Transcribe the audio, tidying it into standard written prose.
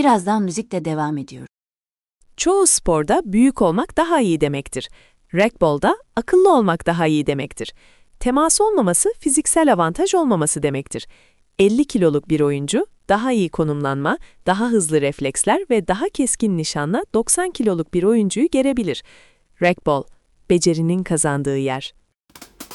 Birazdan müzikle devam ediyor. Çoğu sporda büyük olmak daha iyi demektir. Racquetball'da akıllı olmak daha iyi demektir. Temas olmaması fiziksel avantaj olmaması demektir. 50 kiloluk bir oyuncu daha iyi konumlanma, daha hızlı refleksler ve daha keskin nişanla 90 kiloluk bir oyuncuyu gerebilir. Racquetball, becerinin kazandığı yer.